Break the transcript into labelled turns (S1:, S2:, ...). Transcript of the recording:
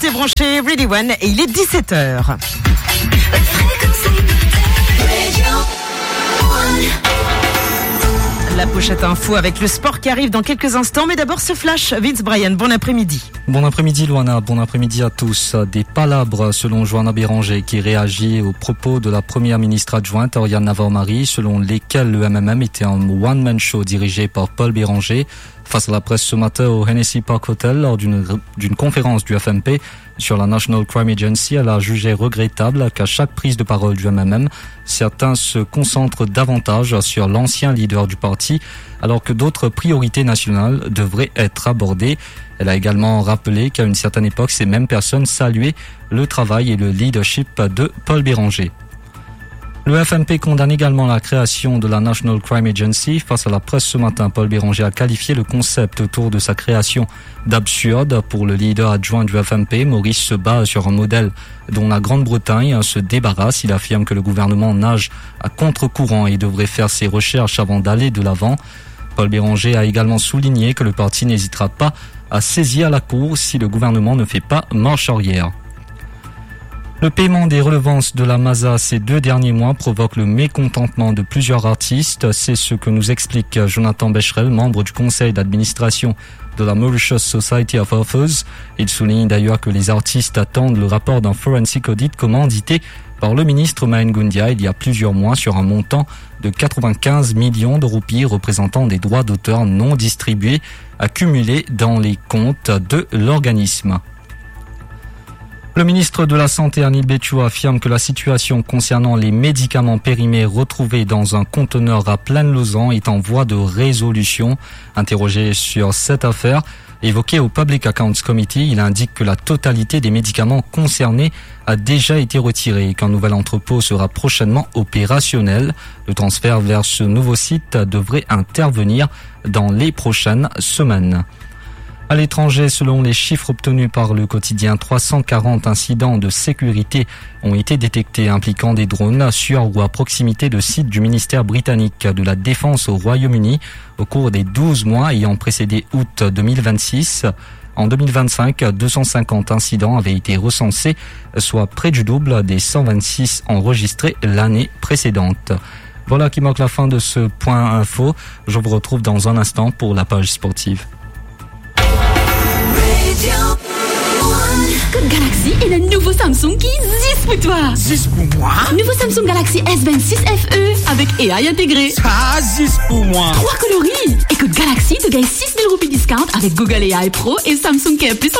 S1: restez branchés, Ready One, et il est 17h. La pochette info avec le sport qui arrive dans quelques instants, mais d'abord ce flash. Vince Bryan, bon après-midi.
S2: Bon après-midi Luana, bon après-midi à tous. Des palabres selon Joanna Béranger qui réagit aux propos de la première ministre adjointe Oriane Navarro-Marie, selon lesquels le MMM était un one-man show dirigé par Paul Béranger. Face à la presse ce matin au Hennessy Park Hotel lors d'une conférence du FMP sur la National Crime Agency, elle a jugé regrettable qu'à chaque prise de parole du MMM, certains se concentrent davantage sur l'ancien leader du parti, alors que d'autres priorités nationales devraient être abordées. Elle a également rappelé qu'à une certaine époque, ces mêmes personnes saluaient le travail et le leadership de Paul Béranger. Le FMP condamne également la création de la National Crime Agency. Face à la presse ce matin, Paul Béranger a qualifié le concept autour de sa création d'absurde. Pour le leader adjoint du FMP, Maurice se base sur un modèle dont la Grande-Bretagne se débarrasse. Il affirme que le gouvernement nage à contre-courant et devrait faire ses recherches avant d'aller de l'avant. Paul Béranger a également souligné que le parti n'hésitera pas à saisir la cour si le gouvernement ne fait pas marche arrière. Le paiement des redevances de la MASA ces 2 derniers mois provoque le mécontentement de plusieurs artistes. C'est ce que nous explique Jonathan Becherel, membre du conseil d'administration de la Mauritius Society of Authors. Il souligne d'ailleurs que les artistes attendent le rapport d'un forensic audit commandité par le ministre Mahen Goundia il y a plusieurs mois sur un montant de 95 millions de roupies représentant des droits d'auteur non distribués accumulés dans les comptes de l'organisme. Le ministre de la Santé, Anil Betchou, affirme que la situation concernant les médicaments périmés retrouvés dans un conteneur à Plaine-Lausanne est en voie de résolution. Interrogé sur cette affaire, évoquée au Public Accounts Committee, il indique que la totalité des médicaments concernés a déjà été retirée et qu'un nouvel entrepôt sera prochainement opérationnel. Le transfert vers ce nouveau site devrait intervenir dans les prochaines semaines. À l'étranger, selon les chiffres obtenus par le quotidien, 340 incidents de sécurité ont été détectés impliquant des drones sur ou à proximité de sites du ministère britannique de la Défense au Royaume-Uni au cours des 12 mois ayant précédé août 2026. En 2025, 250 incidents avaient été recensés, soit près du double des 126 enregistrés l'année précédente. Voilà qui marque la fin de ce point info. Je vous retrouve dans un instant pour la page sportive.
S3: Code Galaxy et le nouveau Samsung qui existe pour toi.
S4: 10 pour moi.
S3: Nouveau Samsung Galaxy S26 FE avec AI intégré.
S4: Ça, 10 pour moi.
S3: 3 coloris. Et Code Galaxy te gagne 6 000 roupies discount avec Google AI Pro et Samsung Care Plus.